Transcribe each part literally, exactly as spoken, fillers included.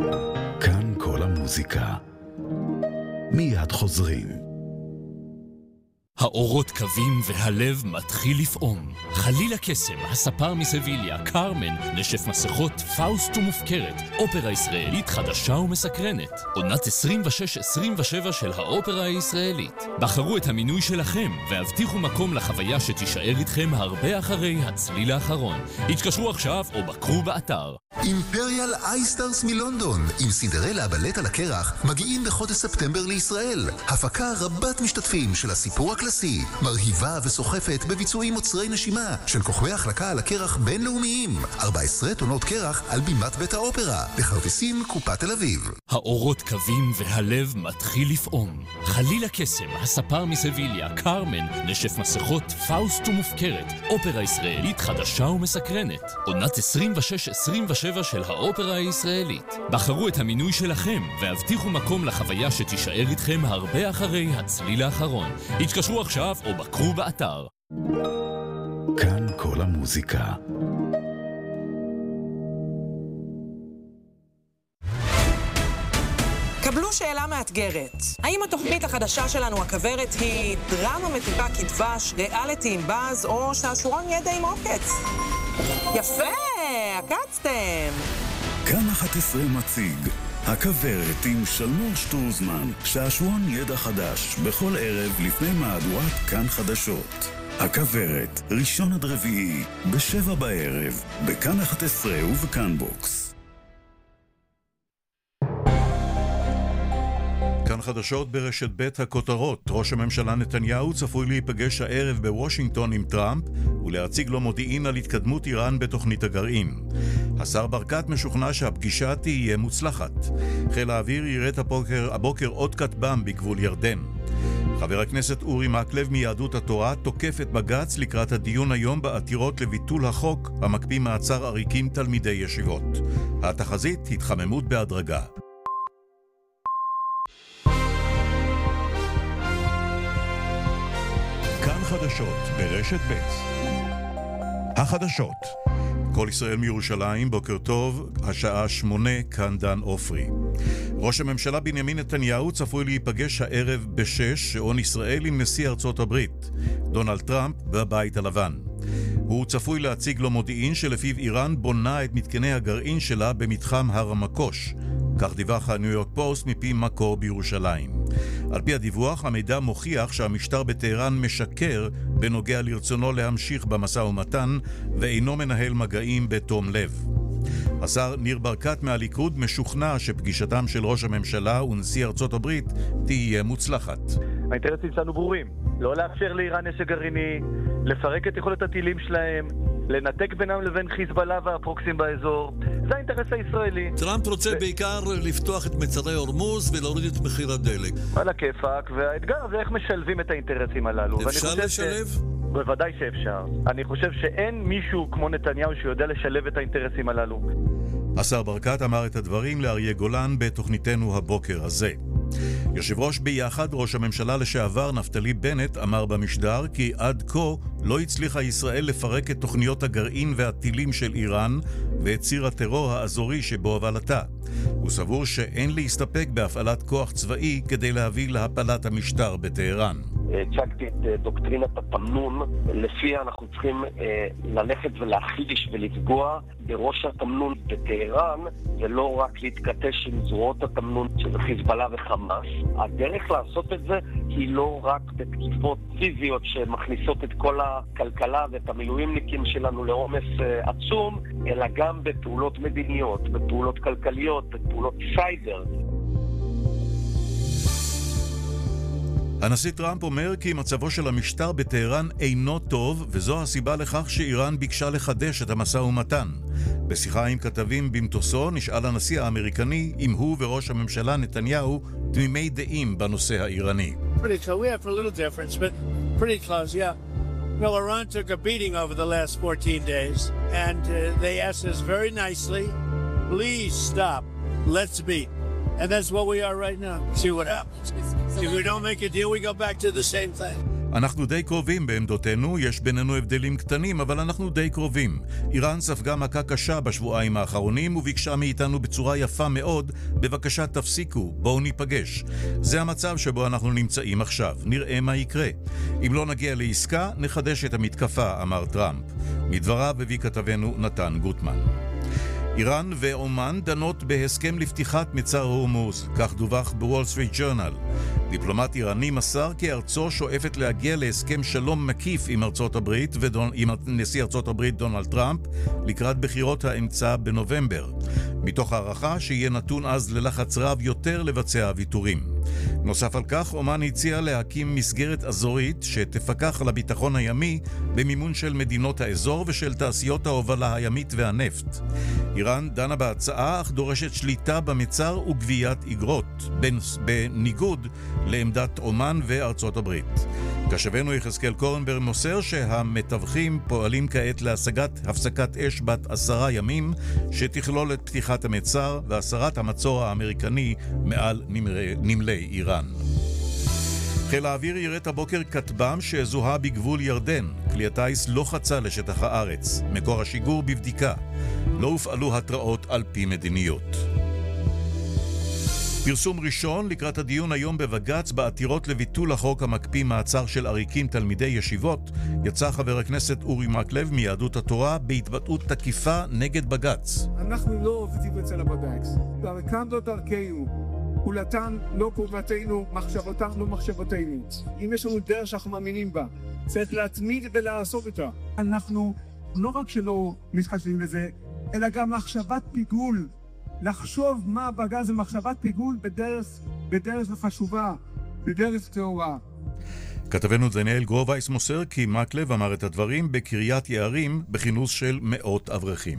כאן כל המוזיקה. מיד חוזרים. האורות קווים והלב מתחיל לפעום. חלילה קסם, הספר מסביליה, קרמן, נשף מסכות, פאוסט ומופקרת. אופרה ישראלית חדשה ומסקרנת. עונת עשרים ושש עשרים ושבע של האופרה הישראלית. בחרו את המינוי שלכם והבטיחו מקום לחוויה שתישאר איתכם הרבה אחרי הצליל האחרון. התקשרו עכשיו או בקרו באתר. אימפריאל אייסטארס מלונדון עם סינדרלה בלט על הקרח מגיעים בחודש ספטמבר לישראל. הפקה רבת משתתפים של הסיפור הקלאסי, מרהיבה וסוחפת בביצועים מוצרי נשימה של כוכבי החלקה על הקרח בינלאומיים. ארבע עשרה טונות קרח על בימת בית האופרה, בכרטיסים קופת תל אביב. האורות קווים והלב מתחיל לפעום. חלילה קסם, הספר מסביליה, קרמן, נשף מסכות, פאוסט ומופקרת. אופרה ישראלית חדשה ומסקרנת. עונת עשרים ושש עשרים ושבע של האופרה הישראלית. בחרו את המינוי שלכם והבטיחו מקום לחוויה שתישאר איתכם הרבה אחרי הצליל האחרון. התקשרו עכשיו או בקרו באתר. כאן כל המוזיקה. קבלו שאלה מאתגרת. האם התוכנית החדשה שלנו, הכברת, היא דרמה מתוקה כדבש, ריאליטי עם באז, או שעשורון ידע עם עוקץ? יפה, עקצתם. כאן אחת עשרה מציג הכברת עם שלמור שטרוזמן, שעשורון ידע חדש, בכל ערב לפני מהדורת כאן חדשות. הכברת, ראשון עד רביעי, בשבע בערב, בכאן אחת עשרה ובכאן בוקס. כאן חדשות ברשת בית הכותרות. ראש הממשלה נתניהו צפוי להיפגש הערב בוושינגטון עם טראמפ ולהציג לו מודיעין על התקדמות איראן בתוכנית הגרעין. השר ברקת משוכנע שהפגישה תהיה מוצלחת. חיל האוויר יראה הבוקר, הבוקר עוד כטב"ם בגבול ירדן. חבר הכנסת אורי מקלב מיהדות התורה תוקף את בג"ץ לקראת הדיון היום בעתירות לביטול החוק המקפיא מעצר עריקים תלמידי ישיבות. התחזית התחממות בהדרגה. כאן חדשות ברשת ב'. החדשות. כל ישראל מירושלים, בוקר טוב, השעה שמונה, כאן דן אופרי. ראש הממשלה בנימין נתניהו צפוי להיפגש הערב בשש, שעון ישראל עם נשיא ארצות הברית, דונלד טראמפ, בבית הלבן. הוא צפוי להציג לו מודיעין שלפיו איראן בונה את מתקני הגרעין שלה במתחם הר המקוש. כך דיווח הניו יורק פוסט מפי מקור בירושלים. על פי הדיווח, המידע מוכיח שהמשטר בטהרן משקר בנוגע לרצונו להמשיך במשא ומתן ואינו מנהל מגעים בתום לב. השר ניר ברקת מהליכוד משוכנע שפגישתם של ראש הממשלה ונשיא ארצות הברית תהיה מוצלחת. האינטרסים שלנו ברורים. לא לאפשר לאיראן נשק גרעיני, לפרק את יכולת הטילים שלהם, לנתק בינם לבין חיזבאללה והפרוקסים באזור. זה האינטרס הישראלי. טראמפ רוצה ו... בעיקר לפתוח את מצרי הורמוז ולהוריד את מחיר הדלק. על הכיפק, והאתגר זה איך משלבים את האינטרסים הללו. אפשר לשלב? ש... בוודאי שאפשר. אני חושב שאין מישהו כמו נתניהו שיודע לשלב את האינטרסים הללו. השר ברקת אמר את הדברים לאריה גולן בתוכניתנו הבוקר הזה. יושב ראש ביחד, ראש הממשלה לשעבר נפתלי בנט, אמר במשדר כי עד כה לא הצליחה ישראל לפרק את תוכניות הגרעין והטילים של איראן ואת ציר הטרור האזורי שבו הובלתה. הוא סבור שאין להסתפק בהפעלת כוח צבאי כדי להביא להפלת המשטר בטהרן. הצגתי את דוקטרינת התמנון, לפיה אנחנו צריכים אה, ללכת ולהחליש ולפגוע בראש התמנון בטהרן, ולא רק להתכתש עם זרועות התמנון של חיזבאללה וחמאס. הדרך לעשות את זה היא לא רק בתקיפות פיזיות שמכניסות את כל הכלכלה ואת המילואימניקים שלנו לעומס אה, עצום, אלא גם בפעולות מדיניות, בפעולות כלכליות, בפעולות סייבר. הנשיא טראמפ אומר כי מצבו של המשטר בטהרן אינו טוב, וזו הסיבה לכך שאיראן ביקשה לחדש את המשא ומתן. בשיחה עם כתבים במטוסו נשאל הנשיא האמריקני אם הוא וראש הממשלה נתניהו תמימי דעים בנושא האיראני. Pretty close. We have a little difference, but pretty close, yeah. Well, Iran took a beating over the last fourteen days, and uh, they asked us very nicely, please stop, let's beat. And that's what we are right now. See what happens. If we don't make a deal, we go back to the same thing. אנחנו די קרובים בעמדותינו, יש בינינו הבדלים קטנים, אבל אנחנו די קרובים. איראן ספגה מכה קשה בשבועיים האחרונים וביקשה מאיתנו בצורה יפה מאוד, בבקשה תפסיקו, בואו ניפגש. זה המצב שבו אנחנו נמצאים עכשיו, נראה מה יקרה. אם לא נגיע לעסקה, נחדש את המתקפה, אמר טראמפ. מדבריו הביא כתבנו נתן גוטמן. איראן ואומן דנות בהסכם לפתיחת מצר הורמוז, כך דווח בוול סטריט ג'ורנל. דיפלומט איראני מסר כי ארצו שואפת להגיע להסכם שלום מקיף עם ארצות הברית ודון, עם נשיא ארצות הברית דונלד טראמפ לקראת בחירות האמצע בנובמבר, מתוך הערכה שיהיה נתון אז ללחץ רב יותר לבצע ויתורים. נוסף על כך, אומן הציע להקים מסגרת אזורית שתפקח על הביטחון הימי במימון של מדינות האזור ושל תעשיות ההובלה הימית והנפט. איראן דנה בהצעה אך דורשת שליטה במצר וגביית אגרות, בניגוד לעמדת אומן וארצות הברית. כשבנו יחזקאל קורנברג מוסר שהמתווכים פועלים כעת להשגת הפסקת אש בת עשרה ימים שתכלול את פתיחת המצר והסרת המצור האמריקני מעל נמלי, נמלי איראן. חיל האוויר יראת הבוקר כטב"ם שזוהה בגבול ירדן. כלי הטייס לא חצה לשטח הארץ. מקור השיגור בבדיקה. לא הופעלו התראות על פי מדיניות. פרסום ראשון לקראת הדיון היום בבג"ץ בעתירות לביטול החוק המקפיא מעצר של עריקים תלמידי ישיבות, יצא חבר הכנסת אורי מקלב מיהדות התורה בהתבטאות תקיפה נגד בג"ץ. אנחנו לא עובדים אצל הבג"ץ. דרכם לא דרכנו. פעולתן לא פעולתנו, מחשבותן לא מחשבותינו. אם יש לנו דרך שאנחנו מאמינים בה, צריך להתמיד ולעשות אותה. אנחנו לא רק שלא מתחשבים בזה, אלא גם מחשבת פיגול. לחשוב מה בג"ץ זה מחשבת פיגול בדרך, בדרך חשובה, בדרך טהורה. כתבנו דניאל גרובייס מוסר כי מקלב אמר את הדברים בקריית יערים בכינוס של מאות אברכים.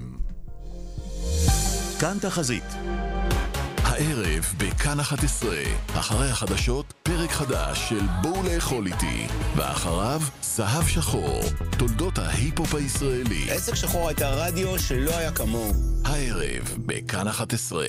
כאן תחזית. הערב בכאן אחת עשרה, אחרי החדשות, פרק חדש של בואו לאכול איתי, ואחריו זהב שחור, תולדות ההיפ-הופ הישראלי. עסק שחור הייתה רדיו שלא היה כמוהו. הערב בכאן אחת עשרה.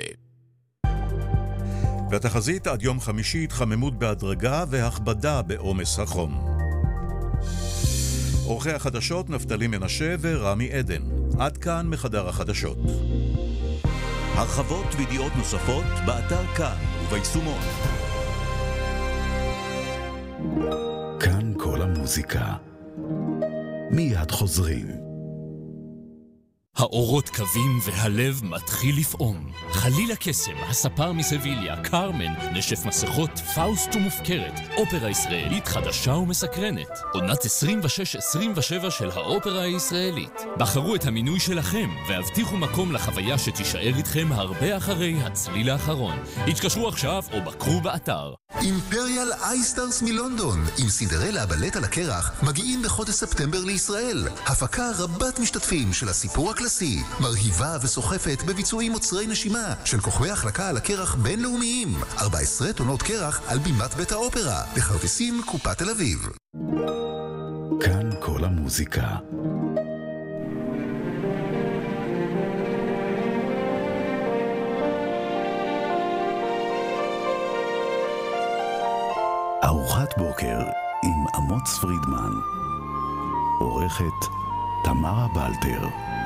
והתחזית עד יום חמישי התחממות בהדרגה והכבדה בעומס החום. עורכי החדשות נפתלי מנשה ורמי עדן. עד כאן מחדר החדשות. הרחבות וידיעות נוספות באתר כאן וביישומון. כאן כל המוזיקה. מיד חוזרים. האורות קווים והלב מתחיל לפעום. חלילה קסם, הספר מסביליה, קרמן, נשף מסכות, פאוסט ומופקרת, אופרה ישראלית חדשה ומסקרנת. עונת עשרים ושש עשרים ושבע של האופרה הישראלית. בחרו את המינוי שלכם והבטיחו מקום לחוויה שתישאר איתכם הרבה אחרי הצליל האחרון. התקשרו עכשיו או בקרו באתר. אימפריאל אייסטארס מלונדון עם סינדרלה הבלט על הקרח מגיעים בחודש ספטמבר לישראל. הפקה רבת משתתפים של הסיפור הקלאסי, מרהיבה וסוחפת בביצועים מוצרי נשימה של כוכבי החלקה על הקרח בינלאומיים. ארבע עשרה טונות קרח על בימת בית האופרה, בכרטיסים קופת תל אביב. כאן כל המוזיקה. ארוחת בוקר עם אמוץ פרידמן. עורכת תמרה בלטר.